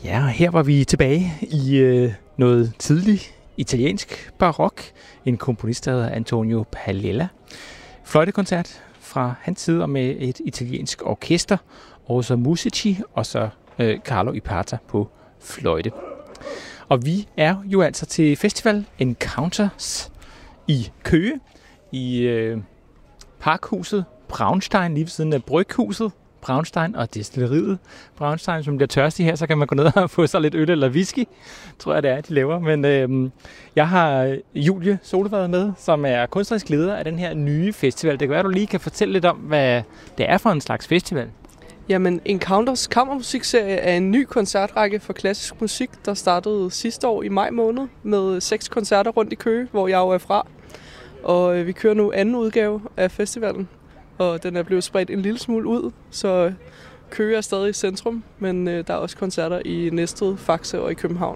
Ja, og her var vi tilbage i noget tidlig italiensk barok. En komponist, der hedder Antonio Pallella. Fløjtekoncert fra hans side og med et italiensk orkester. Og så Musici og så Carlo Ipata på fløjte. Og vi er jo altså til Festival Encounters i Køge. I Parkhuset Braunstein, lige ved siden af Bryghuset Braunstein og destilleriet Braunstein. Som bliver tørstig her, så kan man gå ned og få sig lidt øl eller whisky, tror jeg det er, de laver. Men jeg har Julie Solvad med, som er kunstnerisk leder af den her nye festival. Det kan være, at du lige kan fortælle lidt om, hvad det er for en slags festival. Jamen, Encounters kammermusikserie er en ny koncertrække for klassisk musik, der startede sidste år i maj måned med 6 koncerter rundt i Køge, hvor jeg jo er fra. Og vi kører nu anden udgave af festivalen, og den er blevet spredt en lille smule ud, så Køge er stadig i centrum, men der er også koncerter i Næstved, Faxe og i København.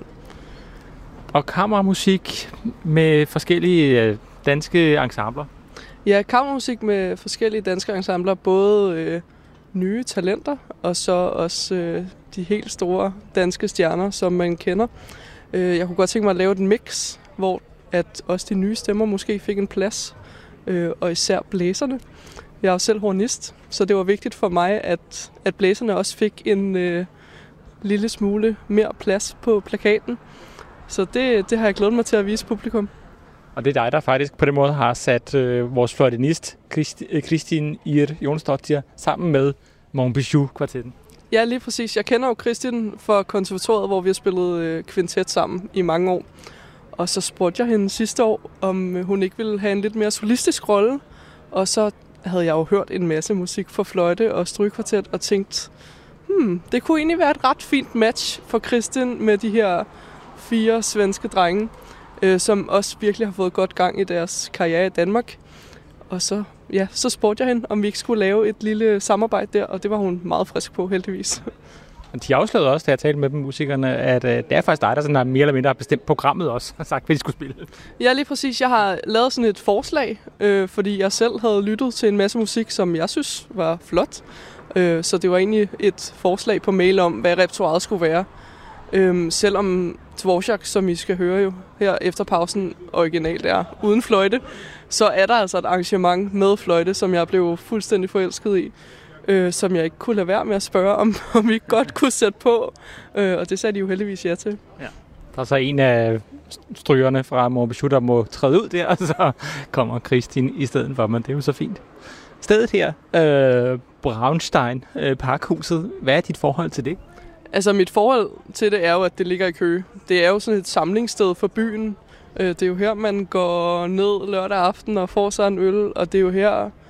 Og kammermusik med forskellige danske ensembler? Ja, kammermusik med forskellige danske ensembler, både nye talenter, og så også de helt store danske stjerner, som man kender. Jeg kunne godt tænke mig at lave et mix, hvor at også de nye stemmer måske fik en plads, og især blæserne. Jeg er jo selv hornist, så det var vigtigt for mig, at blæserne også fik en lille smule mere plads på plakaten. Så det har jeg glædet mig til at vise publikum. Og det er dig, der faktisk på den måde har sat vores fløjtenist, Kristin Ir Jonsdottir, sammen med Montbijou-kvartetten. Ja, lige præcis. Jeg kender jo Kristin fra konservatoriet, hvor vi har spillet kvintet sammen i mange år. Og så spurgte jeg hende sidste år, om hun ikke ville have en lidt mere solistisk rolle. Og så havde jeg jo hørt en masse musik for fløjte og strygekvartet og tænkt, det kunne egentlig være et ret fint match for Kristin med de her 4 svenske drenge, som også virkelig har fået godt gang i deres karriere i Danmark. Og så spurgte jeg hende, om vi ikke skulle lave et lille samarbejde der, og det var hun meget frisk på, heldigvis. De afslørede også, da jeg talte med dem, musikerne, at det er faktisk dig, der sådan har mere eller mindre har bestemt programmet også, og sagt, hvad de skulle spille. Ja, lige præcis. Jeg har lavet sådan et forslag, fordi jeg selv havde lyttet til en masse musik, som jeg synes var flot. Så det var egentlig et forslag på mail om, hvad repertoiret skulle være. Selvom Dvorak, som I skal høre jo her efter pausen, originalt er uden fløjte, så er der altså et arrangement med fløjte, som jeg blev fuldstændig forelsket i. Som jeg ikke kunne lade være med at spørge, om vi ikke godt kunne sætte på. Og det sagde de jo heldigvis ja til. Ja. Der er så en af strygerne fra Montbijou, der må træde ud der, og så kommer Kristin i stedet for, men det er jo så fint. Stedet her, Braunstein, Parkhuset, hvad er dit forhold til det? Altså mit forhold til det er jo, at det ligger i Køge. Det er jo sådan et samlingssted for byen. Det er jo her, man går ned lørdag aften og får sig en øl, og det er jo her,